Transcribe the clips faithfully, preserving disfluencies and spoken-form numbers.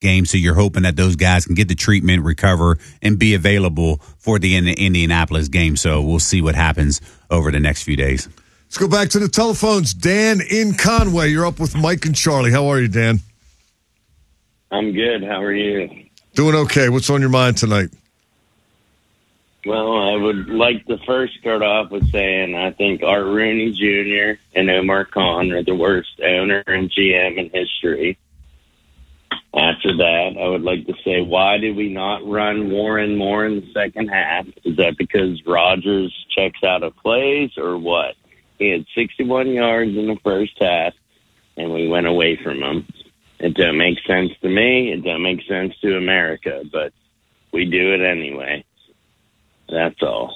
game. So you're hoping that those guys can get the treatment, recover, and be available for the Indianapolis game. So we'll see what happens over the next few days. Let's go back to the telephones. Dan in Conway, you're up with Mike and Charlie. How are you, Dan? I'm good. How are you? Doing okay. What's on your mind tonight? Well, I would like to first start off with saying I think Art Rooney Junior and Omar Khan are the worst owner and G M in history. After that, I would like to say, why did we not run Warren more in the second half? Is that because Rodgers checks out of plays or what? He had sixty-one yards in the first half, and we went away from him. It doesn't make sense to me. It doesn't make sense to America, but we do it anyway. That's all.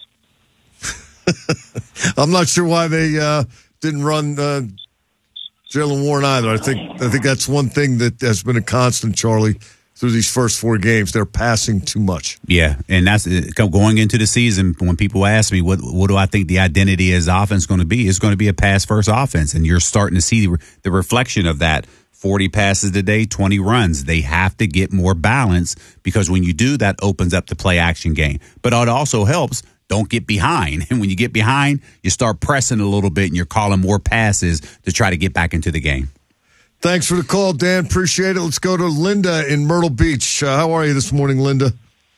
I'm not sure why they uh, didn't run uh, Jaylen Warren either. I think I think that's one thing that has been a constant, Charlie, through these first four games. They're passing too much. Yeah, and that's going into the season. When people ask me what what do I think the identity as offense going to be, it's going to be a pass-first offense, and you're starting to see the, the reflection of that. forty passes today, twenty runs. They have to get more balance because when you do, that opens up the play-action game. But it also helps, don't get behind. And when you get behind, you start pressing a little bit and you're calling more passes to try to get back into the game. Thanks for the call, Dan. Appreciate it. Let's go to Linda in Myrtle Beach. Uh, how are you this morning, Linda?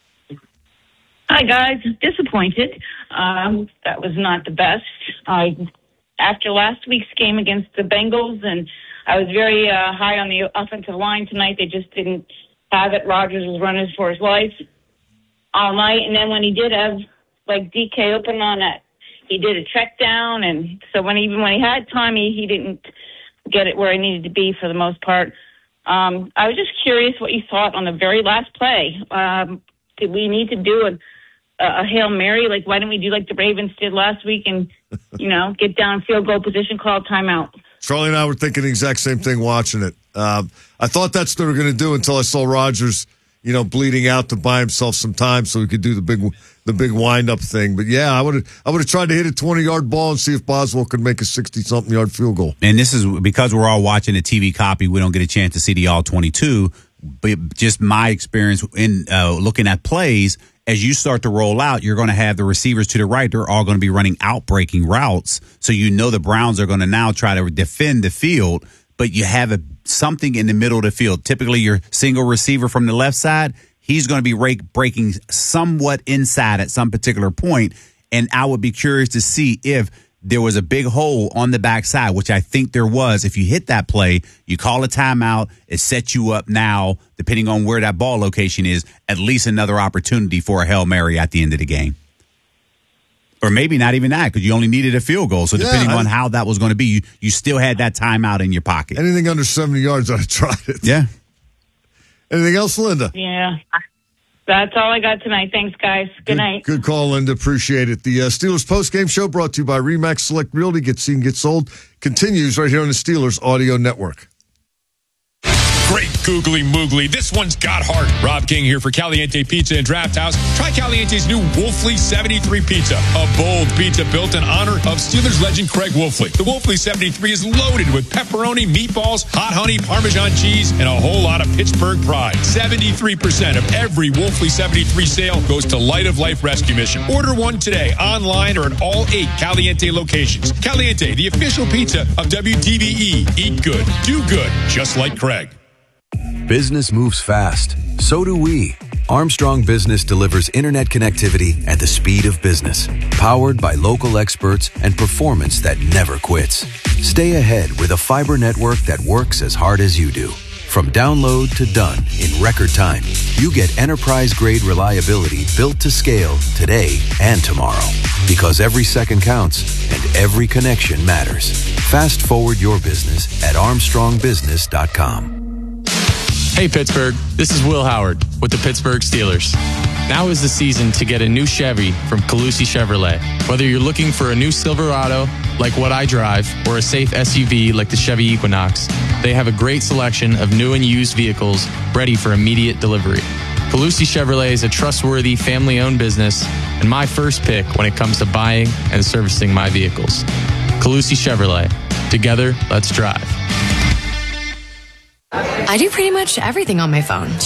Hi, guys. Disappointed. Um, that was not the best. I, after last week's game against the Bengals, and I was very uh, high on the offensive line tonight. They just didn't have it. Rodgers was running for his life all night. And then when he did have, like, D K open on it, he did a check down. And so when even when he had time, he, he didn't get it where he needed to be for the most part. Um, I was just curious what you thought on the very last play. Um, did we need to do a, a Hail Mary? Like, why didn't we do like the Ravens did last week and, you know, get down field goal position, call timeout? Charlie and I were thinking the exact same thing watching it. Um, I thought that's what they were going to do until I saw Rodgers, you know, bleeding out to buy himself some time so he could do the big the big wind-up thing. But, yeah, I would have I would have tried to hit a twenty-yard ball and see if Boswell could make a sixty-something yard field goal. And this is because we're all watching the T V copy, we don't get a chance to see the all twenty-two. But just my experience in uh, looking at plays, as you start to roll out, you're going to have the receivers to the right. They're all going to be running out-breaking routes. So you know the Browns are going to now try to defend the field, but you have a, something in the middle of the field. Typically, your single receiver from the left side, he's going to be rake, breaking somewhat inside at some particular point. And I would be curious to see if there was a big hole on the backside, which I think there was. If you hit that play, you call a timeout, it sets you up now, depending on where that ball location is, at least another opportunity for a Hail Mary at the end of the game. Or maybe not even that, because you only needed a field goal. So depending yeah, I, on how that was going to be, you, you still had that timeout in your pocket. Anything under seventy yards, I'd try it. Yeah. Anything else, Linda? Yeah. That's all I got tonight. Thanks, guys. Good, good night. Good call, Linda. Appreciate it. The uh, Steelers postgame show brought to you by RE/MAX Select Realty. Get seen, get sold. Continues right here on the Steelers Audio Network. Great googly moogly. This one's got heart. Rob King here for Caliente Pizza and Draft House. Try Caliente's new Wolfley seventy-three Pizza, a bold pizza built in honor of Steelers legend Craig Wolfley. The Wolfley seventy-three is loaded with pepperoni, meatballs, hot honey, Parmesan cheese, and a whole lot of Pittsburgh pride. seventy-three percent of every Wolfley seventy-three sale goes to Light of Life Rescue Mission. Order one today, online or at all eight Caliente locations. Caliente, the official pizza of W T V E. Eat good, do good, just like Craig. Business moves fast. So do we. Armstrong Business delivers internet connectivity at the speed of business, powered by local experts and performance that never quits. Stay ahead with a fiber network that works as hard as you do. From download to done in record time, you get enterprise-grade reliability built to scale today and tomorrow. Because every second counts and every connection matters. Fast forward your business at armstrong business dot com. Hey Pittsburgh, this is Will Howard with the Pittsburgh Steelers. Now is the season to get a new Chevy from Calusi Chevrolet. Whether you're looking for a new Silverado, like what I drive, or a safe S U V like the Chevy Equinox, they have a great selection of new and used vehicles ready for immediate delivery. Calusi Chevrolet is a trustworthy, family-owned business and my first pick when it comes to buying and servicing my vehicles. Calusi Chevrolet. Together, let's drive. I do pretty much everything on my phone.